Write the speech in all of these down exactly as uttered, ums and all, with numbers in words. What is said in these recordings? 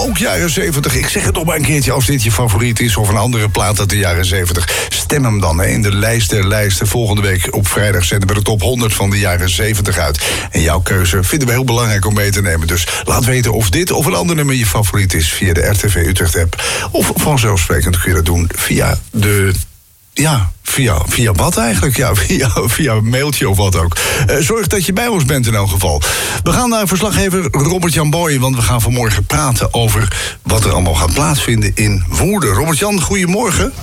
Ook jaren zeventig. Ik zeg het nog maar een keertje als dit je favoriet is of een andere plaat uit de jaren zeventig. Stem hem dan hè, in de lijst der lijsten. Volgende week op vrijdag zetten we de top honderd van de jaren zeventig uit. En jouw keuze vinden we heel belangrijk om mee te nemen. Dus laat weten of dit of een ander nummer je favoriet is via de R T V Utrecht app. Of vanzelfsprekend kun je dat doen via de... Ja, via, via wat eigenlijk? Ja, via, via een mailtje of wat ook. Uh, zorg dat je bij ons bent in elk geval. We gaan naar verslaggever Robert-Jan Boy, want we gaan vanmorgen praten over wat er allemaal gaat plaatsvinden in Woerden. Robert-Jan, goedemorgen.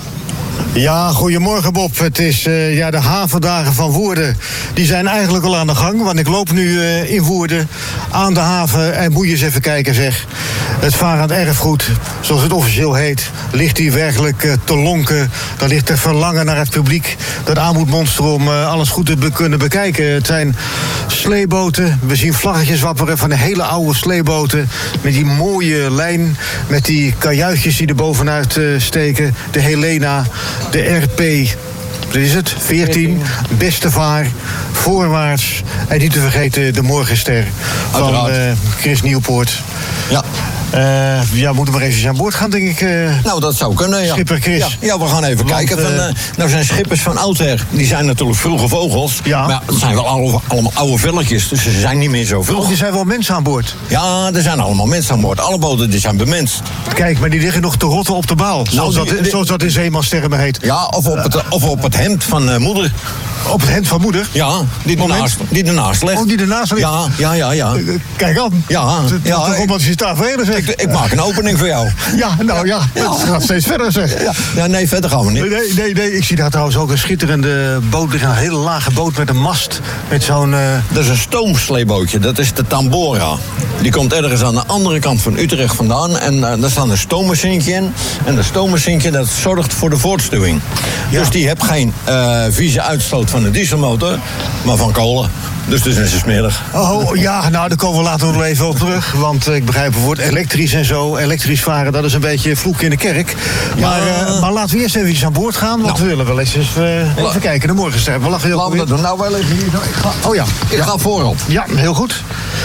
Ja, goedemorgen Bob. Het is uh, ja, de havendagen van Woerden. Die zijn eigenlijk al aan de gang. Want ik loop nu uh, in Woerden aan de haven. En moet je eens even kijken zeg. Het varend erfgoed, zoals het officieel heet, ligt hier werkelijk uh, te lonken. Daar ligt er verlangen naar het publiek dat aan moet monsteren om uh, alles goed te be- kunnen bekijken. Het zijn sleeboten. We zien vlaggetjes wapperen van de hele oude sleeboten. Met die mooie lijn. Met die kajuitjes die er bovenuit uh, steken. De Helena. De R P, wat is het? veertien, beste vaar, voorwaarts. En niet te vergeten de Morgenster van uh, Chris Nieuwpoort. Ja. Uh, ja, moeten we maar even aan boord gaan, denk ik. Uh, nou, dat zou kunnen, ja. Schipper Chris. Ja, ja, we gaan even Want, kijken. Van, uh, nou zijn schippers van oudsher, die zijn natuurlijk vroege vogels. Ja. Maar ja, dat zijn wel allemaal, allemaal oude velletjes, dus ze zijn niet meer zo vroeg. Oh, er zijn wel mensen aan boord. Ja, er zijn allemaal mensen aan boord. Alle boten die zijn bemenst. Kijk, maar die liggen nog te rotten op de baal. Zoals, nou, die, dat, die, zoals dat in zeemanstermen heet. Ja, of op het, of op het hemd van uh, moeder. Op het hemd van moeder? Ja, die ernaast, die ernaast ligt. Oh, die ernaast ligt? Ja, ja, ja. ja. Uh, kijk aan. Ja, ja. Toch omdat je daar verder zegt. Ik, ik maak een opening voor jou. Ja, nou ja, ja. Het gaat steeds verder zeg. Ja, ja, nee, verder gaan we niet. Nee, nee, nee. Ik zie daar trouwens ook een schitterende boot liggen. Een hele lage boot met een mast. Met zo'n... Uh... Dat is een stoomsleebootje. Dat is de Tambora. Die komt ergens aan de andere kant van Utrecht vandaan. En uh, daar staat een stoommachientje in. En dat stoommachientje dat zorgt voor de voortstuwing. Ja. Dus die heeft geen uh, vieze uitstoot van de dieselmotor, maar van kolen. Dus het is smerig. Oh ja, nou daar komen we later nog even op terug. Want uh, ik begrijp het woord elektrisch en zo. Elektrisch varen, dat is een beetje vloek in de kerk. Ja. Maar, uh, maar laten we eerst even aan boord gaan. Want nou. we willen wel eens uh, even kijken. De Morgenster. We lachen heel Laten we dat doen. Nou wel even hier. Ik ga, oh ja. Ik ja. ga voorop. Ja, heel goed.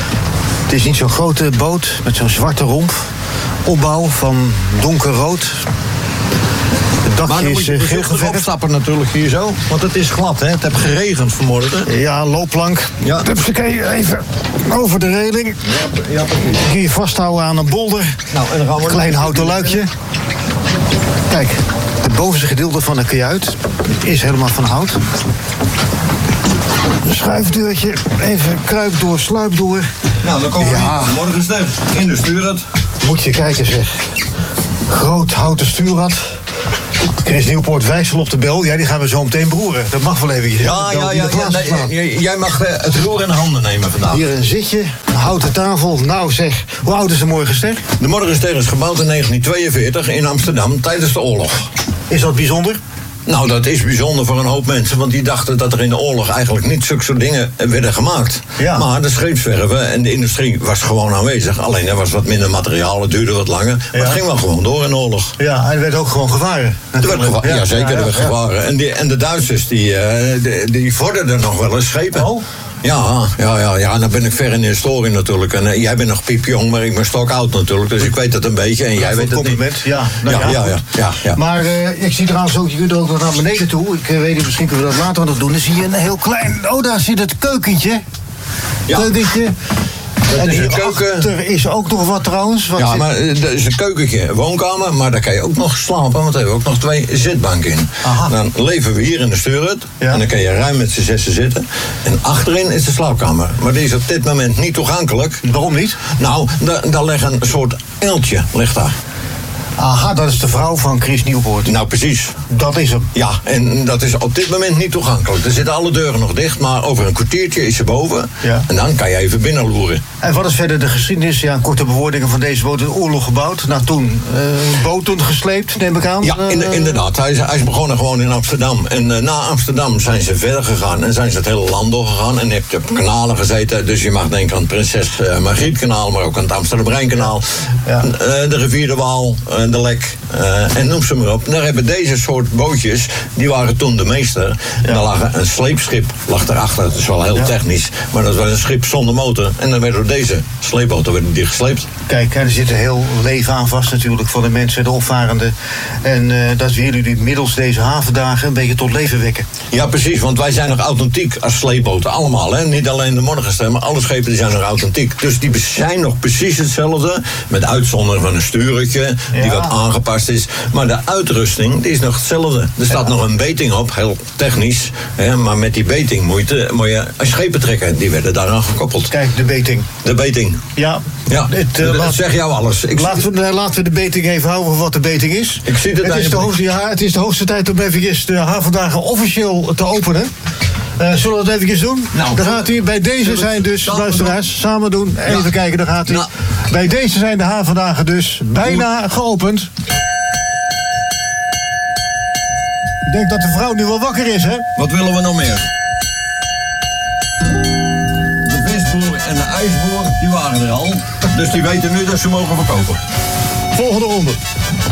Het is niet zo'n grote boot met zo'n zwarte romp. Opbouw van donkerrood. Het dakje maar dan is uh, geel geverfd. Opstappen natuurlijk hier zo, want het is glad, hè? Het heeft geregend vanmorgen. Ja, loopplank. Ja. Even over de reling. Ja, ja, hier vasthouden aan een bolder. Nou, en dan gaan we klein houten luikje. Kijk, het bovenste gedeelte van de kajuit is helemaal van hout. Een schuifdeurtje, even kruip door, sluip door. Nou, dan komen we ja. morgen steeds in de stuurrad. Moet je kijken zeg. Groot houten stuurrad. Chris Nieuwpoort wijsel op de bel. Ja, die gaan we zo meteen broeren. Dat mag wel even. Ja, ja, ja. ja nee, jij mag uh, het roer in de handen nemen vandaag. Hier een zitje, een houten tafel. Nou zeg, hoe oud is de Morgenster? De Morgenster is gebouwd in negentien tweeënveertig in Amsterdam tijdens de oorlog. Is dat bijzonder? Nou, dat is bijzonder voor een hoop mensen, want die dachten dat er in de oorlog eigenlijk niet zulke soort dingen werden gemaakt. Ja. Maar de scheepswerven en de industrie was gewoon aanwezig. Alleen er was wat minder materiaal, het duurde wat langer. Maar ja. het ging wel gewoon door in de oorlog. Ja, en er werd ook gewoon gevaren. Er werd geva- ja, ja, zeker, ja, ja, er werd ja. gevaren. En, die, en de Duitsers, die, uh, die, die vorderden nog wel eens schepen. Oh. Ja, ja, ja, ja, dan ben ik ver in de historie natuurlijk. En uh, jij bent nog piepjong, maar ik ben stokoud natuurlijk. Dus ik weet het een beetje en jij ja, weet het niet. Ja, nou ja, ja, ja, ja, ja. Maar uh, ik zie trouwens ook, je kunt ook nog naar beneden toe. Ik uh, weet niet, misschien kunnen we dat later nog doen. Dan zie je een heel klein, oh daar zit het keukentje. Ja. Keukentje. En is een keuken. Er is ook nog wat trouwens. Wat ja, zit... maar er is een keukentje, een woonkamer, maar daar kan je ook nog slapen, want er hebben we ook nog twee zitbanken in. Aha. Dan leven we hier in de stuurhut ja. en dan kan je ruim met z'n zessen zitten. En achterin is de slaapkamer. Maar die is op dit moment niet toegankelijk. Waarom niet? Nou, daar, daar ligt een soort uiltje, ligt daar. Aha, dat is de vrouw van Chris Nieuwpoort. Nou, precies. Dat is hem. Ja, en dat is op dit moment niet toegankelijk. Er zitten alle deuren nog dicht, maar over een kwartiertje is ze boven. Ja. En dan kan je even binnenloeren. En wat is verder de geschiedenis? Ja, korte bewoordingen van deze boot in de oorlog gebouwd. Nou, toen uh, boten gesleept, neem ik aan. Ja, in, uh, inderdaad. Hij is, hij is begonnen gewoon in Amsterdam. En uh, na Amsterdam zijn ze verder gegaan. En zijn ze het hele land doorgegaan. En je hebt op kanalen gezeten. Dus je mag denken aan het Prinses uh, Margrietkanaal, maar ook aan het Amsterdam-Rijnkanaal. Ja. Uh, de rivier de Waal. Uh, uh, de Lek uh, en noem ze maar op. Daar hebben deze soort bootjes, die waren toen de meester. En ja. daar lag een sleepschip lag erachter, dat is wel heel ja. technisch. Maar dat was een schip zonder motor. En dan werden door deze sleepboten werden die gesleept. Kijk, er zit een heel leven aan vast natuurlijk van de mensen, de opvarenden. En uh, dat willen jullie middels deze havendagen een beetje tot leven wekken. Ja, precies, want wij zijn nog authentiek als sleepboten. Allemaal, hè? Niet alleen de Morgenster, maar alle schepen die zijn nog authentiek. Dus die zijn nog precies hetzelfde. Met uitzondering van een stuurtje, die ja. wat aangepast is. Maar de uitrusting, die is nog hetzelfde. Er staat ja. nog een beting op, heel technisch. Hè? Maar met die beting moet je, moet je schepen trekken. Die werden daaraan gekoppeld. Kijk, de beting. De beting. Ja. Ja, het, uh, dat laat, zeg jou alles. Ik laten, we, laten we de beting even houden wat de beting is. Ik zie het, het, is de hoogste, ja, het is de hoogste tijd om even de havendagen officieel te openen. Uh, zullen we dat even doen? Nou, dan gaat hij. Bij deze zijn dus, luisteraars, samen doen. Even ja. kijken, dan gaat hij. Nou. Bij deze zijn de havendagen dus bijna geopend. Ik denk dat de vrouw nu wel wakker is, hè? Wat willen we nog meer? De visboer en de ijsboer, die waren er al. Dus die weten nu dat ze mogen verkopen. Volgende ronde.